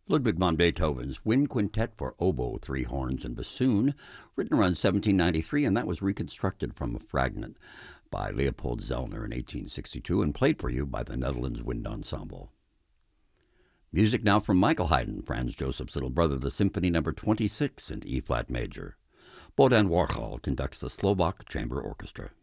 Ludwig van Beethoven's Wind Quintet for oboe, three horns, and bassoon, written around 1793, and that was reconstructed from a fragment by Leopold Zellner in 1862 and played for you by the Netherlands Wind Ensemble. Music now from Michael Haydn, Franz Joseph's little brother, the Symphony No. 26 in E-flat major. Bohdan Warhol conducts the Slovak Chamber Orchestra.